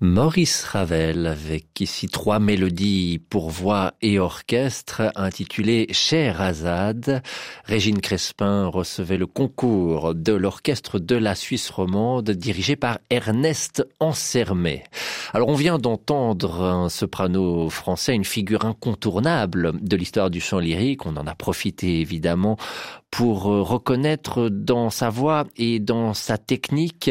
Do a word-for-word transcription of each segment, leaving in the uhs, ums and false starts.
Maurice Ravel avec ici trois mélodies pour voix et orchestre intitulées Scheherazade. Régine Crespin recevait le concours de l'orchestre de la Suisse romande dirigé par Ernest Ansermet. Alors on vient d'entendre un soprano français, une figure incontournable de l'histoire du chant lyrique. On en a profité évidemment pour reconnaître dans sa voix et dans sa technique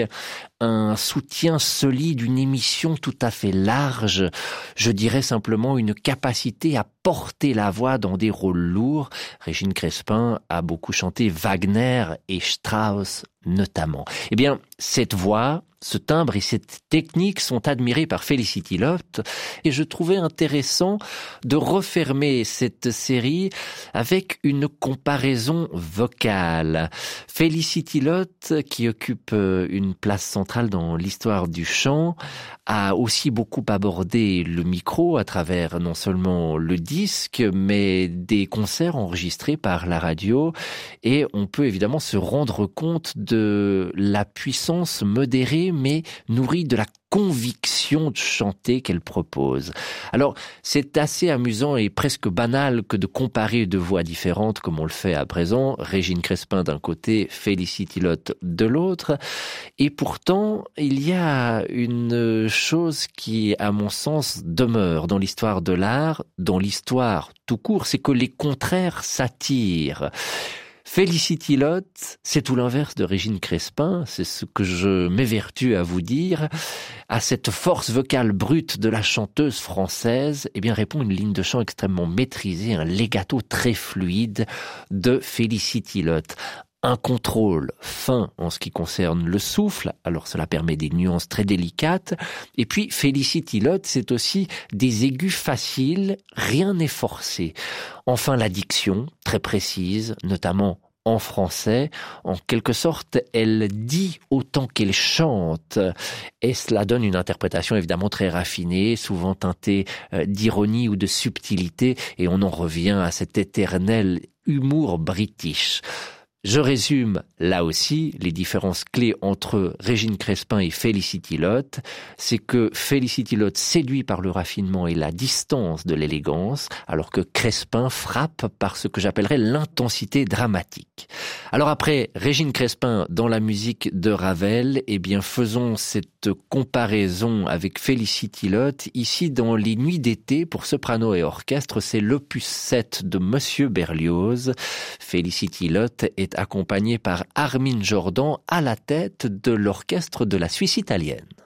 un soutien solide, une émission tout à fait large, je dirais simplement une capacité à porter la voix dans des rôles lourds. Régine Crespin a beaucoup chanté Wagner et Strauss notamment. Eh bien, cette voix, ce timbre et cette technique sont admirés par Felicity Lott et je trouvais intéressant de refermer cette série avec une comparaison vocale. Felicity Lott, qui occupe une place centrale dans l'histoire du chant, a aussi beaucoup abordé le micro à travers non seulement le disque, mais des concerts enregistrés par la radio et on peut évidemment se rendre compte de la puissance modérée mais nourrie de la conviction de chanter qu'elle propose. Alors, c'est assez amusant et presque banal que de comparer deux voix différentes comme on le fait à présent, Régine Crespin d'un côté, Felicity Lott de l'autre, et pourtant, il y a une chose qui, à mon sens, demeure dans l'histoire de l'art, dans l'histoire tout court, c'est que les contraires s'attirent. Felicity Lott, c'est tout l'inverse de Régine Crespin, c'est ce que je m'évertue à vous dire. À cette force vocale brute de la chanteuse française, eh bien répond une ligne de chant extrêmement maîtrisée, un legato très fluide de Felicity Lott. Un contrôle fin en ce qui concerne le souffle, alors cela permet des nuances très délicates. Et puis Felicity Lott, c'est aussi des aigus faciles, rien n'est forcé. Enfin la diction, très précise, notamment en français, en quelque sorte, elle dit autant qu'elle chante, et cela donne une interprétation évidemment très raffinée, souvent teintée d'ironie ou de subtilité, et on en revient à cet éternel humour british. Je résume là aussi les différences clés entre Régine Crespin et Felicity Lott. C'est que Felicity Lott séduit par le raffinement et la distance de l'élégance, alors que Crespin frappe par ce que j'appellerais l'intensité dramatique. Alors après Régine Crespin dans la musique de Ravel, eh bien faisons cette comparaison avec Felicity Lott ici dans les Nuits d'été pour soprano et orchestre. C'est l'opus sept de Monsieur Berlioz. Felicity Lott est accompagné par Armin Jordan à la tête de l'orchestre de la Suisse italienne.